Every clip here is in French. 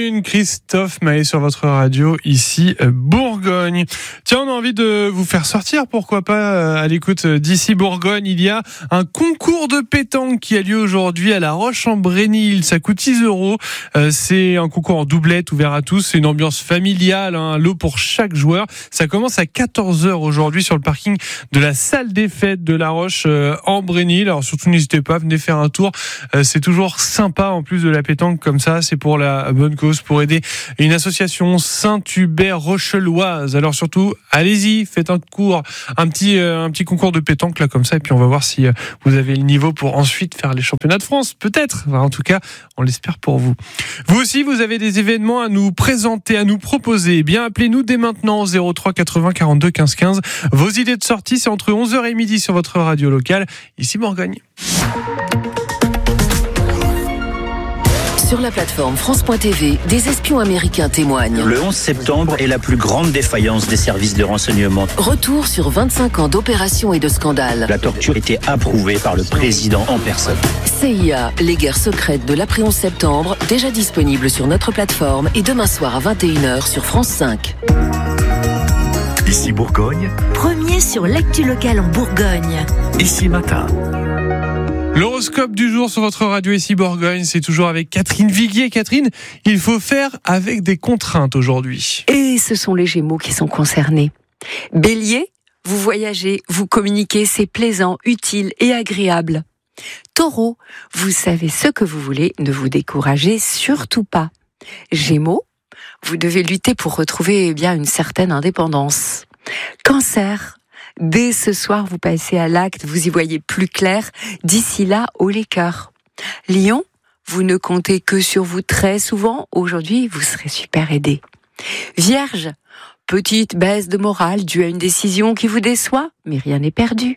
1, Christophe Maé sur votre radio, ici Bourgogne. Tiens, on a envie de vous faire sortir, pourquoi pas, à l'écoute d'ici Bourgogne. Il y a un concours de pétanque qui a lieu aujourd'hui à La Roche-en-Brénil. Ça coûte 6 €. C'est un concours en doublette ouvert à tous. C'est une ambiance familiale, un lot pour chaque joueur. Ça commence à 14h aujourd'hui sur le parking de la salle des fêtes de La Roche-en-Brénil. Alors surtout, n'hésitez pas, venez faire un tour. C'est toujours sympa en plus de la pétanque comme ça. C'est pour la bonne cause, pour aider une association Saint-Hubert Rocheloise. Alors surtout, allez-y, faites un petit concours de pétanque là comme ça, et puis on va voir si vous avez le niveau pour ensuite faire les championnats de France, peut-être. Enfin, en tout cas, on l'espère pour vous. Vous aussi, vous avez des événements à nous présenter, à nous proposer. Eh bien, appelez-nous dès maintenant au 03 80 42 15 15. Vos idées de sortie, c'est entre 11h et midi sur votre radio locale, ici Bourgogne. Sur la plateforme France.tv, des espions américains témoignent. Le 11 septembre est la plus grande défaillance des services de renseignement. Retour sur 25 ans d'opérations et de scandales. La torture était approuvée par le président en personne. CIA, les guerres secrètes de l'après 11 septembre, déjà disponible sur notre plateforme et demain soir à 21h sur France 5. Ici Bourgogne. Premier sur l'actu locale en Bourgogne. Ici Matin. L'horoscope du jour sur votre radio ici Bourgogne, c'est toujours avec Catherine Viguier. Catherine, il faut faire avec des contraintes aujourd'hui. Et ce sont les Gémeaux qui sont concernés. Bélier, vous voyagez, vous communiquez, c'est plaisant, utile et agréable. Taureau, vous savez ce que vous voulez, ne vous découragez surtout pas. Gémeaux, vous devez lutter pour retrouver une certaine indépendance. Cancer, dès ce soir, vous passez à l'acte, vous y voyez plus clair. D'ici là, haut les cœurs. Lion, vous ne comptez que sur vous très souvent. Aujourd'hui, vous serez super aidé. Vierge, petite baisse de morale due à une décision qui vous déçoit, mais rien n'est perdu.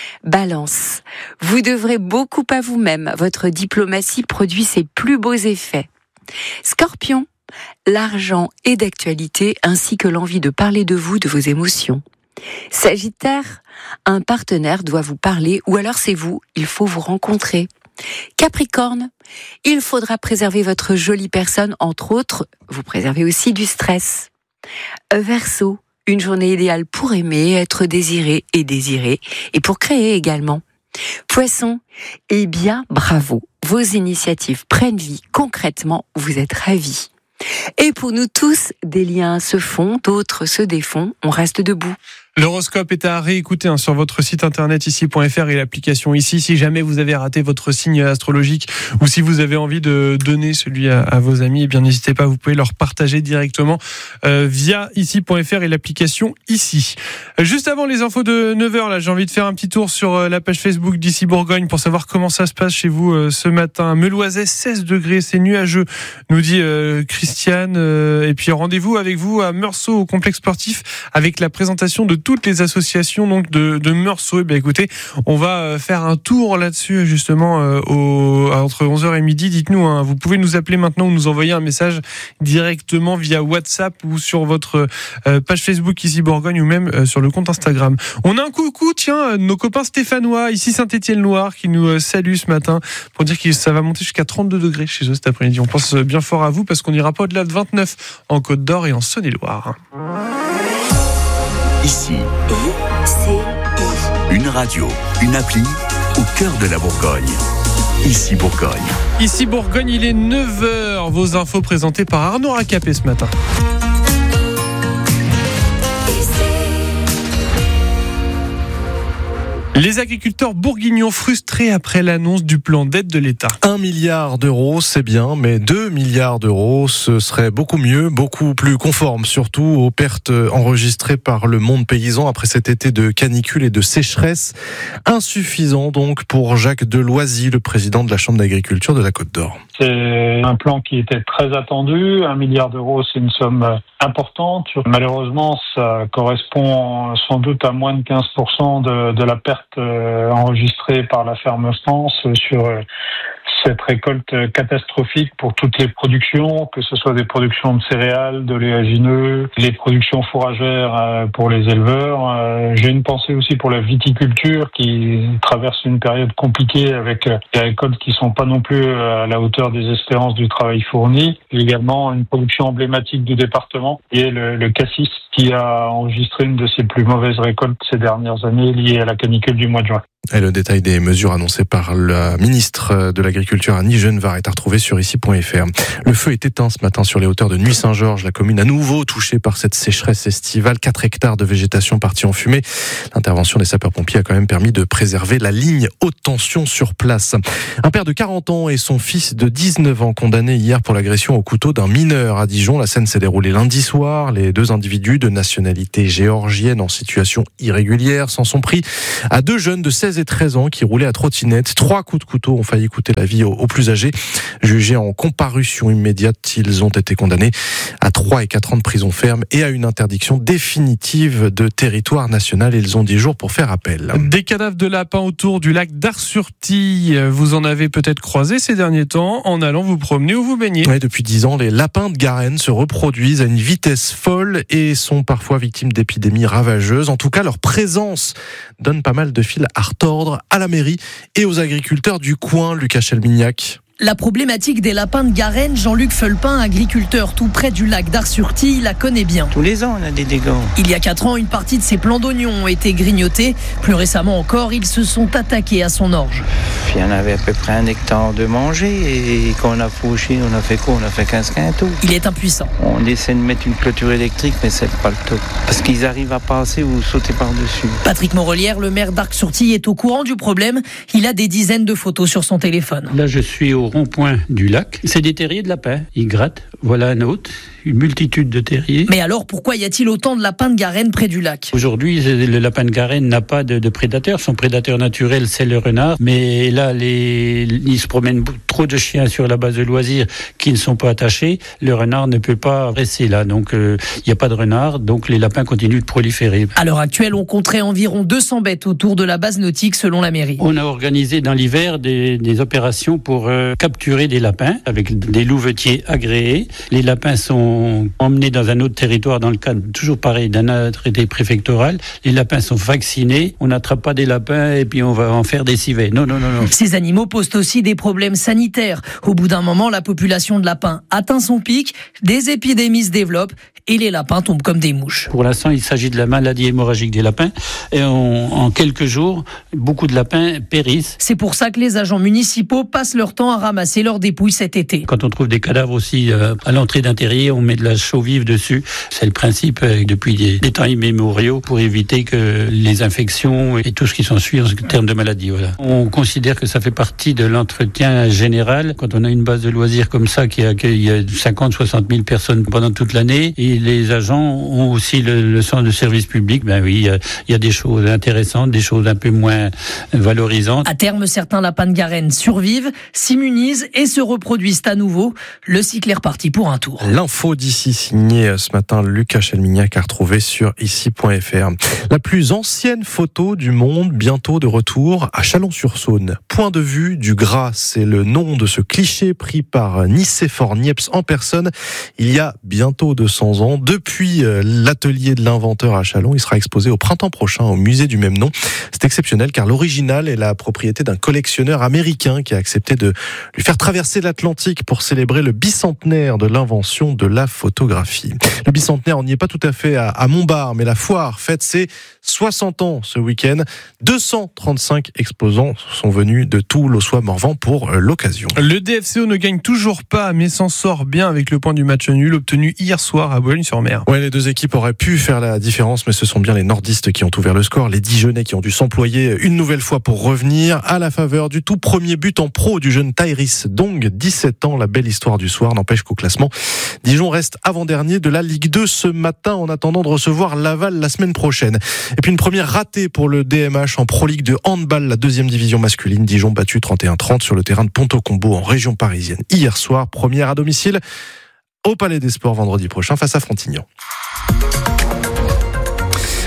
Balance, vous devrez beaucoup à vous-même. Votre diplomatie produit ses plus beaux effets. Scorpion, l'argent est d'actualité ainsi que l'envie de parler de vous, de vos émotions. Sagittaire, un partenaire doit vous parler ou alors c'est vous, il faut vous rencontrer. Capricorne, il faudra préserver votre jolie personne, entre autres, vous préservez aussi du stress. Verseau, une journée idéale pour aimer, être désiré et pour créer également. Poisson, eh bien bravo, vos initiatives prennent vie, concrètement vous êtes ravis. Et pour nous tous, des liens se font, d'autres se défont, on reste debout. L'horoscope est à réécouter sur votre site internet ici.fr et l'application ici. Si jamais vous avez raté votre signe astrologique ou si vous avez envie de donner celui à vos amis, eh bien n'hésitez pas, vous pouvez leur partager directement via ici.fr et l'application ici. Juste avant les infos de 9h, là, j'ai envie de faire un petit tour sur la page Facebook d'ici Bourgogne pour savoir comment ça se passe chez vous ce matin. Meloisais, 16 degrés, c'est nuageux, nous dit Christiane. Et puis rendez-vous avec vous à Meursault au complexe sportif avec la présentation de toutes les associations donc de Meursault. Écoutez, on va faire un tour là-dessus justement entre 11h et midi. Dites-nous, vous pouvez nous appeler maintenant ou nous envoyer un message directement via WhatsApp ou sur votre page Facebook ici Bourgogne ou même sur le compte Instagram. On a un coucou, nos copains stéphanois ici Saint-Étienne-Loire qui nous saluent ce matin pour dire que ça va monter jusqu'à 32 degrés chez eux cet après-midi. On pense bien fort à vous parce qu'on n'ira pas au-delà de 29 en Côte d'Or et en Saône-et-Loire. Ici, une radio, une appli au cœur de la Bourgogne. Ici Bourgogne. Ici Bourgogne, il est 9h. Vos infos présentées par Arnaud Racapé ce matin. Les agriculteurs bourguignons frustrés après l'annonce du plan d'aide de l'État. 1 milliard d'euros, c'est bien, mais 2 milliards d'euros, ce serait beaucoup mieux, beaucoup plus conforme, surtout aux pertes enregistrées par le monde paysan après cet été de canicule et de sécheresse. Insuffisant donc pour Jacques Deloisy, le président de la Chambre d'agriculture de la Côte d'Or. C'est un plan qui était très attendu. 1 milliard d'euros, c'est une somme importante. Malheureusement, ça correspond sans doute à moins de 15% de la perte enregistrée par la Ferme France sur cette récolte catastrophique pour toutes les productions, que ce soit des productions de céréales, d'oléagineux, les productions fourragères pour les éleveurs. J'ai une pensée aussi pour la viticulture qui traverse une période compliquée avec des récoltes qui sont pas non plus à la hauteur des espérances du travail fourni. Et également une production emblématique du département qui est le cassis, qui a enregistré une de ses plus mauvaises récoltes ces dernières années liées à la canicule du mois de juin. Et le détail des mesures annoncées par la ministre de l'Agriculture Annie Genevard est à retrouver sur ici.fr. Le feu est éteint ce matin sur les hauteurs de Nuits-Saint-Georges, la commune à nouveau touchée par cette sécheresse estivale. 4 hectares de végétation partis en fumée. L'intervention des sapeurs-pompiers a quand même permis de préserver la ligne haute tension sur place. Un père de 40 ans et son fils de 19 ans condamnés hier pour l'agression au couteau d'un mineur à Dijon. La scène s'est déroulée lundi soir. Les 2 individus de nationalité géorgienne en situation irrégulière s'en sont pris à 2 jeunes de 16 et 13 ans qui roulaient à trottinette. 3 coups de couteau ont failli coûter la vie aux plus âgés. Jugés en comparution immédiate, ils ont été condamnés à 3 et 4 ans de prison ferme et à une interdiction définitive de territoire national. Ils ont 10 jours pour faire appel. Des cadavres de lapins autour du lac d'Ars-sur-Tille. Vous en avez peut-être croisé ces derniers temps en allant vous promener ou vous baigner. Oui, depuis 10 ans, les lapins de Garenne se reproduisent à une vitesse folle et sont parfois victimes d'épidémies ravageuses. En tout cas, leur présence donne pas mal de fil à retordre à la mairie et aux agriculteurs du coin. Lucas Chelmignac. La problématique des lapins de Garenne, Jean-Luc Felpin, agriculteur tout près du lac d'Ars-sur-Tille, la connaît bien. Tous les ans, on a des dégâts. Il y a 4 ans, une partie de ses plants d'oignons ont été grignotés. Plus récemment encore, ils se sont attaqués à son orge. Il y en avait à peu près 1 hectare de manger et quand on a fauché, on a fait quoi? On a fait 15 quintaux. Il est impuissant. On essaie de mettre une clôture électrique, mais c'est pas le top. Parce qu'ils arrivent à passer ou sauter par-dessus. Patrick Morelière, le maire d'Ars-sur-Tille, est au courant du problème. Il a des dizaines de photos sur son téléphone. Là, je suis au rond-point du lac. C'est des terriers de lapins. Ils grattent. Voilà un autre. Une multitude de terriers. Mais alors, pourquoi y a-t-il autant de lapins de Garenne près du lac? Aujourd'hui, le lapin de Garenne n'a pas de prédateur. Son prédateur naturel, c'est le renard. Mais là, il se promène trop de chiens sur la base de loisirs qui ne sont pas attachés. Le renard ne peut pas rester là. Donc, il n'y a pas de renard. Donc, les lapins continuent de proliférer. À l'heure actuelle, on compterait environ 200 bêtes autour de la base nautique, selon la mairie. On a organisé dans l'hiver des opérations pour capturer des lapins avec des louvetiers agréés. Les lapins sont emmenés dans un autre territoire dans le cadre, toujours pareil, d'un traité préfectoral. Les lapins sont vaccinés. On n'attrape pas des lapins et puis on va en faire des civets. Non. Ces animaux posent aussi des problèmes sanitaires. Au bout d'un moment, la population de lapins atteint son pic, des épidémies se développent et les lapins tombent comme des mouches. Pour l'instant, il s'agit de la maladie hémorragique des lapins et en quelques jours, beaucoup de lapins périssent. C'est pour ça que les agents municipaux passent leur temps à ramasser leurs dépouilles cet été. Quand on trouve des cadavres aussi à l'entrée d'un terrier, on met de la chaux vive dessus. C'est le principe depuis des temps immémoriaux pour éviter que les infections et tout ce qui s'ensuit en termes de maladies. Voilà. On considère que ça fait partie de l'entretien général. Quand on a une base de loisirs comme ça qui accueille 50-60 000 personnes pendant toute l'année et les agents ont aussi le sens de service public, ben oui, il y a des choses intéressantes, des choses un peu moins valorisantes. À terme, certains lapins de Garenne survivent, s'immunisent et se reproduisent à nouveau. Le cycle est reparti pour un tour. L'info d'ici signée ce matin Lucas Chelmignac à retrouver sur ici.fr. La plus ancienne photo du monde, bientôt de retour à Chalon-sur-Saône. Point de vue du Gras, c'est le nom de ce cliché pris par Nicéphore Niepce en personne il y a bientôt 200 ans. Depuis l'atelier de l'inventeur à Chalon, il sera exposé au printemps prochain au musée du même nom. C'est exceptionnel car l'original est la propriété d'un collectionneur américain qui a accepté de lui faire traverser l'Atlantique pour célébrer le bicentenaire de l'invention de la photographie. Le bicentenaire, on n'y est pas tout à fait à Montbard, mais la foire fête ses 60 ans ce week-end. 235 exposants sont venus de tout l'Aussois-Morvan pour l'occasion. Le DFCO ne gagne toujours pas, mais s'en sort bien avec le point du match nul obtenu hier soir à Boulogne-sur-Mer. Ouais, les deux équipes auraient pu faire la différence, mais ce sont bien les nordistes qui ont ouvert le score. Les Dijonais qui ont dû s'employer une nouvelle fois pour revenir à la faveur du tout premier but en pro du jeune Tyrese Dong, 17 ans. La belle histoire du soir n'empêche qu'au classement, Dijon reste avant-dernier de la Ligue 2 ce matin en attendant de recevoir Laval la semaine prochaine. Et puis une première ratée pour le DMH en Pro League de handball, la deuxième division masculine. Dijon battu 31-30 sur le terrain de Ponto-Combo en région parisienne hier soir. Première à domicile au Palais des Sports vendredi prochain face à Frontignan.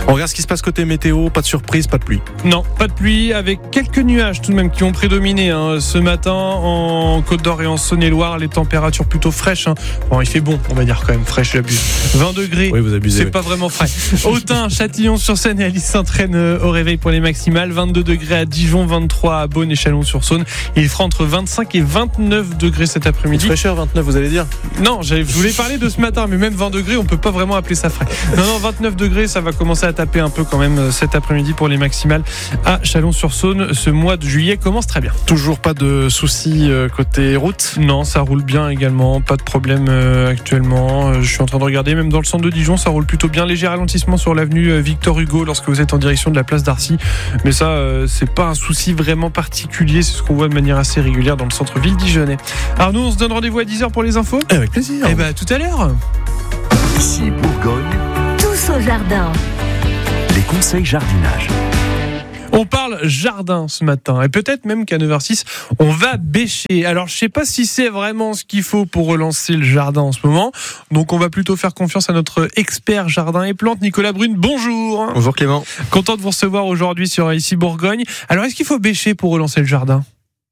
On regarde ce qui se passe côté météo, pas de surprise, pas de pluie. Non, pas de pluie, avec quelques nuages tout de même qui ont prédominé ce matin en Côte-d'Or et en Saône-et-Loire. Les températures plutôt fraîches. Bon, il fait bon, on va dire quand même fraîche, j'abuse. 20 degrés, oui, vous abusez, c'est pas vraiment frais. Autun, Châtillon-sur-Saône et Alice-Sainte-Reine au réveil pour les maximales. 22 degrés à Dijon, 23 à Beaune et Chalon-sur-Saône. Il fera entre 25 et 29 degrés cet après-midi. Fraîcheur, 29, vous allez dire ? Non, je voulais parler de ce matin, mais même 20 degrés, on peut pas vraiment appeler ça frais. Non, 29 degrés, ça va commencer à taper un peu quand même cet après-midi pour les maximales à Chalon-sur-Saône. Ce mois de juillet commence très bien. Toujours pas de soucis côté route ? Non, ça roule bien également, pas de problème actuellement. Je suis en train de regarder, même dans le centre de Dijon, ça roule plutôt bien. Léger ralentissement sur l'avenue Victor Hugo lorsque vous êtes en direction de la place d'Arcy. Mais ça, c'est pas un souci vraiment particulier, c'est ce qu'on voit de manière assez régulière dans le centre-ville dijonnais. Arnaud, on se donne rendez-vous à 10h pour les infos ? Avec plaisir. Et tout à l'heure. Ici Bourgogne, Tous au jardin. les conseils jardinage. On parle jardin ce matin et peut-être même qu'à 9h06, on va bêcher. Alors, je sais pas si c'est vraiment ce qu'il faut pour relancer le jardin en ce moment. Donc, on va plutôt faire confiance à notre expert jardin et plantes, Nicolas Brune. Bonjour. Bonjour Clément. Content de vous recevoir aujourd'hui sur Ici Bourgogne. Alors, est-ce qu'il faut bêcher pour relancer le jardin ?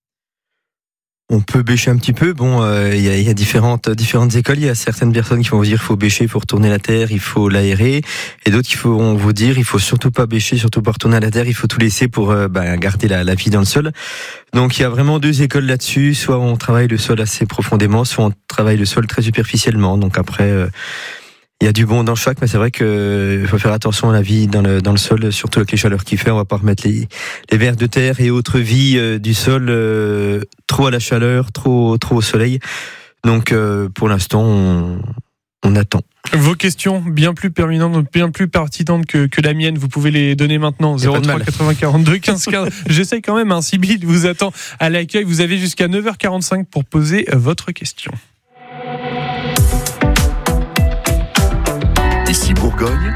On peut bêcher un petit peu. Bon, il y a différentes écoles. Il y a certaines personnes qui vont vous dire qu'il faut bêcher pour tourner la terre, il faut l'aérer, et d'autres qui vont vous dire il faut surtout pas bêcher, surtout pas retourner à la terre, il faut tout laisser pour garder la vie dans le sol. Donc il y a vraiment deux écoles là-dessus. Soit on travaille le sol assez profondément, soit on travaille le sol très superficiellement. Donc après, il y a du bon dans chaque, mais c'est vrai qu'il faut faire attention à la vie dans le sol, surtout avec les chaleurs qu'il fait. On va pas remettre les vers de terre et autres vies du sol trop à la chaleur, trop au soleil. Donc pour l'instant, on attend. Vos questions bien plus pertinentes que la mienne, vous pouvez les donner maintenant. 03 80 42 15 15. J'essaye quand même. Sibyl vous attend à l'accueil. Vous avez jusqu'à 9h45 pour poser votre question. Ici Bourgogne,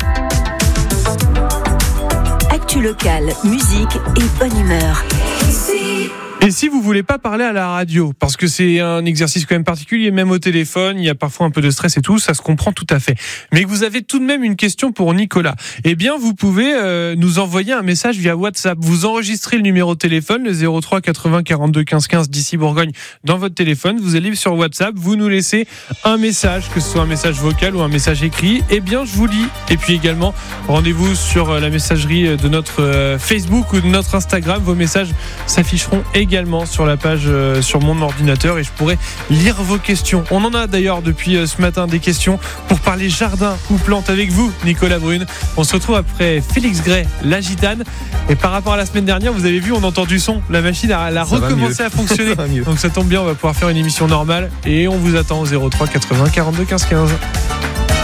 Actu locale, musique et bonne humeur. Et si vous voulez pas parler à la radio, parce que c'est un exercice quand même particulier, même au téléphone, il y a parfois un peu de stress et tout, ça se comprend tout à fait. Mais que vous avez tout de même une question pour Nicolas, eh bien vous pouvez nous envoyer un message via WhatsApp. Vous enregistrez le numéro de téléphone, le 03 80 42 15 15 d'ici Bourgogne dans votre téléphone. Vous allez sur WhatsApp, vous nous laissez un message, que ce soit un message vocal ou un message écrit. Eh bien je vous lis. Et puis également, rendez-vous sur la messagerie de notre Facebook ou de notre Instagram. Vos messages s'afficheront également sur la page sur mon ordinateur et je pourrai lire vos questions. On en a d'ailleurs depuis ce matin des questions pour parler jardin ou plantes avec vous, Nicolas Brune. On se retrouve après Félix Gray, La Gitane. Et par rapport à la semaine dernière, vous avez vu, on entend du son. La machine a recommencé à fonctionner. Donc ça tombe bien, on va pouvoir faire une émission normale et on vous attend au 03 80 42 15 15.